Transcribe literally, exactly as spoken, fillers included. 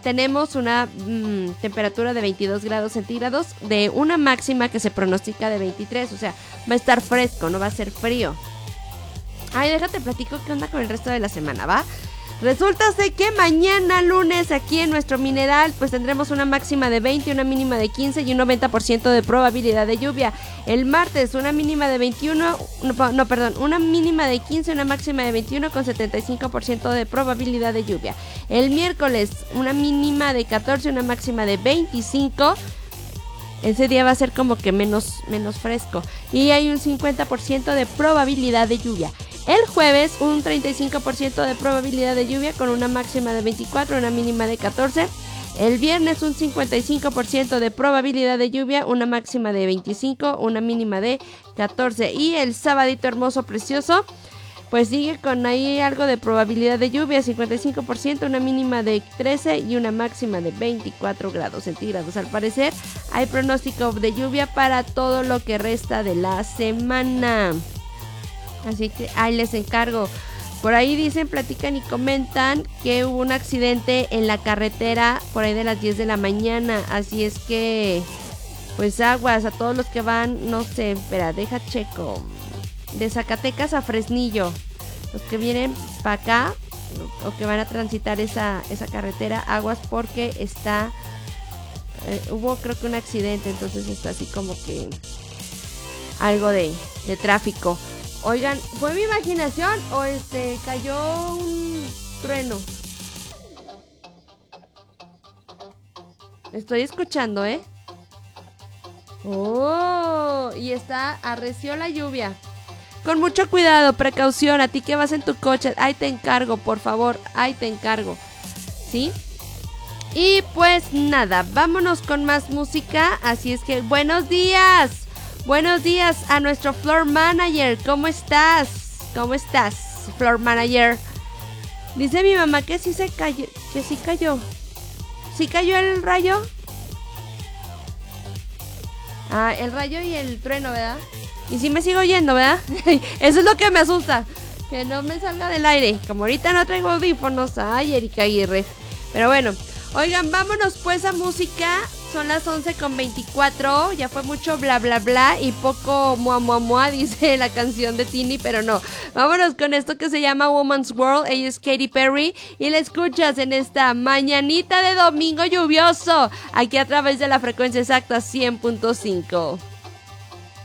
tenemos una mmm, temperatura de veintidós grados centígrados, de una máxima que se pronostica de veintitrés, o sea, va a estar fresco, no va a ser frío. Ay, déjate platico qué onda con el resto de la semana, ¿va? Resulta ser que mañana lunes aquí en nuestro mineral pues tendremos una máxima de veinte, una mínima de quince y un noventa por ciento de probabilidad de lluvia. El martes una mínima de veintiuno, no, no perdón, una mínima de quince, una máxima de veintiuno con setenta y cinco por ciento de probabilidad de lluvia. El miércoles una mínima de catorce, una máxima de veinticinco. Ese día va a ser como que menos, menos fresco y hay un cincuenta por ciento de probabilidad de lluvia. El jueves un treinta y cinco por ciento de probabilidad de lluvia con una máxima de veinticuatro, una mínima de catorce. El viernes un cincuenta y cinco por ciento de probabilidad de lluvia, una máxima de veinticinco, una mínima de catorce. Y el sabadito hermoso precioso pues sigue con ahí algo de probabilidad de lluvia, cincuenta y cinco por ciento, una mínima de trece y una máxima de veinticuatro grados centígrados. Al parecer hay pronóstico de lluvia para todo lo que resta de la semana. Así que ahí les encargo. Por ahí dicen, platican y comentan que hubo un accidente en la carretera por ahí de las diez de la mañana. Así es que, pues aguas a todos los que van, no sé, espera, deja checo. De Zacatecas a Fresnillo. Los que vienen para acá o que van a transitar esa, esa carretera, aguas porque está... Eh, hubo creo que un accidente, entonces está así como que algo de, de tráfico. Oigan, ¿fue mi imaginación o este cayó un trueno? Estoy escuchando, ¿eh? Oh, y está, arreció la lluvia. Con mucho cuidado, precaución, a ti que vas en tu coche, ahí te encargo, por favor, ahí te encargo. ¿Sí? Y pues nada, vámonos con más música, así es que buenos días. Buenos días a nuestro floor manager. ¿Cómo estás? ¿Cómo estás, floor manager? Dice mi mamá que sí se cayó. Que sí cayó. ¿Sí cayó el rayo? Ah, el rayo y el trueno, ¿verdad? Y sí me sigo oyendo, ¿verdad? Eso es lo que me asusta. Que no me salga del aire. Como ahorita no traigo audífonos. Ay, Erika Aguirre. Pero bueno, oigan, vámonos pues a música. Son las once con veinticuatro, ya fue mucho bla bla bla y poco mua mua mua, dice la canción de Tini, pero no. Vámonos con esto que se llama Woman's World, ella es Katy Perry y la escuchas en esta mañanita de domingo lluvioso, aquí a través de la frecuencia exacta cien punto cinco.